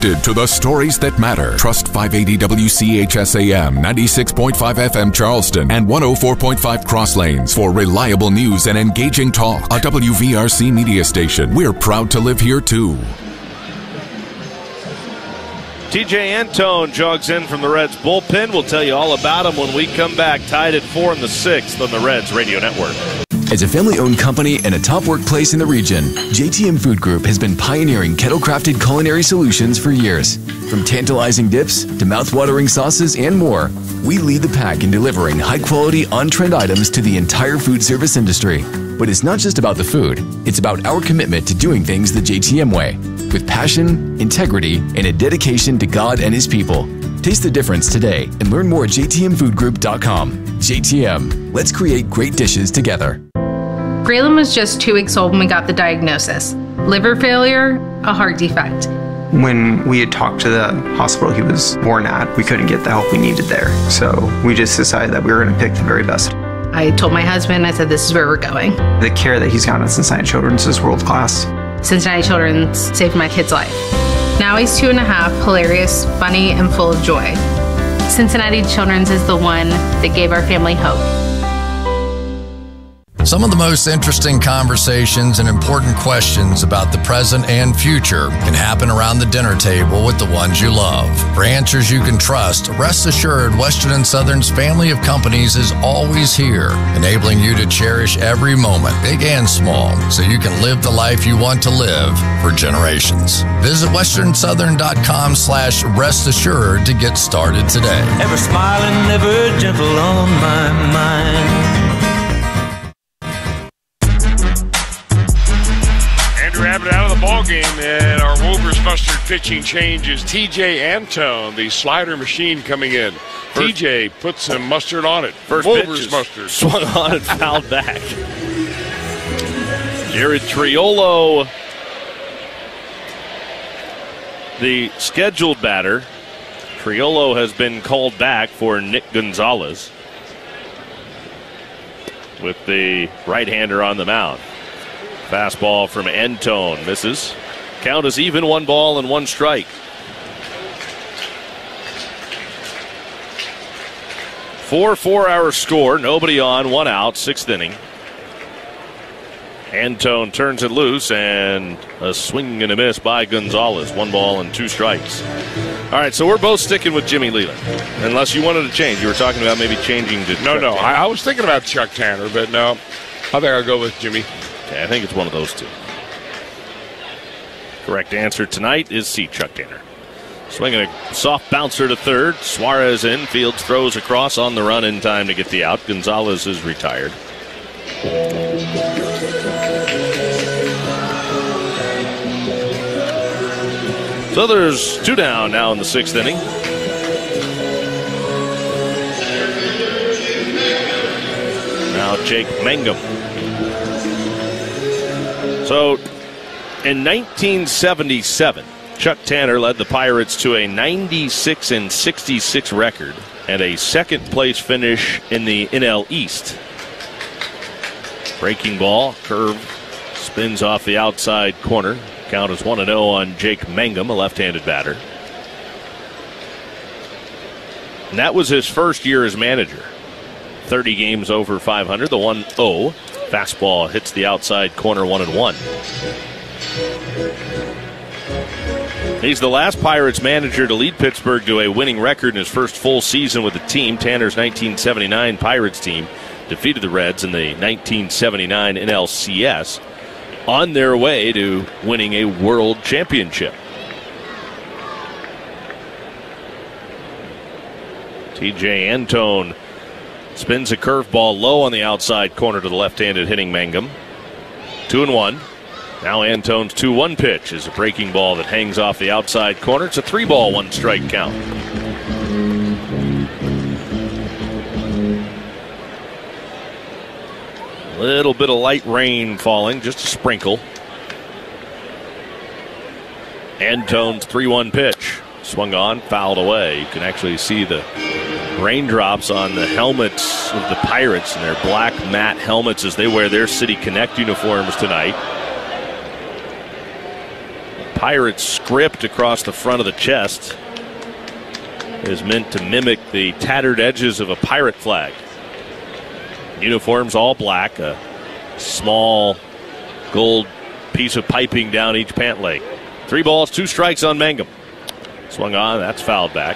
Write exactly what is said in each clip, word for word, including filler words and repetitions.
To the stories that matter. Trust five eighty W C H S A M, ninety-six point five F M Charleston, and one oh four point five Cross Lanes for reliable news and engaging talk. A W V R C media station. We're proud to live here, too. T J Antone jogs in from the Reds bullpen. We'll tell you all about him when we come back. Tied at four in the sixth on the Reds Radio Network. As a family-owned company and a top workplace in the region, J T M Food Group has been pioneering kettle-crafted culinary solutions for years. From tantalizing dips to mouth-watering sauces and more, we lead the pack in delivering high-quality, on-trend items to the entire food service industry. But it's not just about the food. It's about our commitment to doing things the J T M way, with passion, integrity, and a dedication to God and His people. Taste the difference today and learn more at J T M food group dot com. J T M, let's create great dishes together. Braylon was just two weeks old when we got the diagnosis. Liver failure, a heart defect. When we had talked to the hospital he was born at, we couldn't get the help we needed there. So we just decided that we were going to pick the very best. I told my husband, I said, this is where we're going. The care that he's gotten at Cincinnati Children's is world class. Cincinnati Children's saved my kid's life. Now he's two and a half, hilarious, funny, and full of joy. Cincinnati Children's is the one that gave our family hope. Some of the most interesting conversations and important questions about the present and future can happen around the dinner table with the ones you love. For answers you can trust, rest assured Western and Southern's family of companies is always here, enabling you to cherish every moment, big and small, so you can live the life you want to live for generations. Visit western southern dot com slash rest assured to get started today. Ever smiling, ever gentle on my mind. Rabbit out of the ball game, and our Wolvers mustard pitching changes. T J Antone, the slider machine, coming in. First, T J puts some mustard on it. First Wolvers pitch mustard swung on and fouled back. Jared Triolo, the scheduled batter. Triolo has been called back for Nick Gonzalez with the right-hander on the mound. Fastball from Antone misses. Count is even, one ball and one strike. four four our score. Nobody on, one out, sixth inning. Antone turns it loose, and a swing and a miss by Gonzalez. One ball and two strikes. All right, so we're both sticking with Jimmy Leland. Unless you wanted to change. You were talking about maybe changing to No, Chuck no. Tanner. I, I was thinking about Chuck Tanner, but no. I think I'll go with Jimmy. I think it's one of those two. Correct answer tonight is C. Chuck Tanner. Swinging a soft bouncer to third. Suarez in. Fields throws across on the run in time to get the out. Gonzalez is retired. So there's two down now in the sixth inning. Now Jake Mangum. So, in nineteen seventy-seven, Chuck Tanner led the Pirates to a ninety-six and sixty-six record and a second-place finish in the N L East. Breaking ball, curve, spins off the outside corner. Count is one and oh on Jake Mangum, a left-handed batter. And that was his first year as manager. thirty games over five hundred, the one oh. Fastball hits the outside corner, one and one. He's the last Pirates manager to lead Pittsburgh to a winning record in his first full season with the team. Tanner's nineteen seventy-nine Pirates team defeated the Reds in the nineteen seventy-nine N L C S on their way to winning a world championship. T J Antone spins a curveball low on the outside corner to the left-handed hitting Mangum. Two and one. Now Antone's two one pitch is a breaking ball that hangs off the outside corner. It's a three-ball, one-strike count. A little bit of light rain falling, just a sprinkle. Antone's three one pitch. Swung on, fouled away. You can actually see the raindrops on the helmets of the Pirates and their black matte helmets as they wear their City Connect uniforms tonight. pirate script across the front of the chest is meant to mimic the tattered edges of a pirate flag. Uniforms all black, a small gold piece of piping down each pant leg. Three balls, two strikes on Mangum. Swung on, that's fouled back.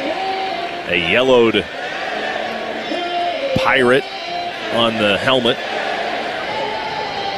A yellowed pirate on the helmet